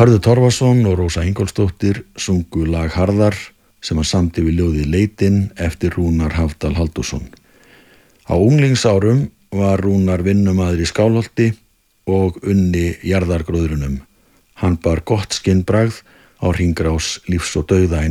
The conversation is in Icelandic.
Hörður Torfason og Rósa Ingólfsdóttir sungu lag Harðar sem hann samdi við ljóðið Leitin eftir Rúnar Hafdal Halldórsson. Á unglingsárum var Rúnar vinnumaður í Skálholti og unni jarðargróðrunum. Hann bar gott skinnbragð á hringrás lífs og dauða í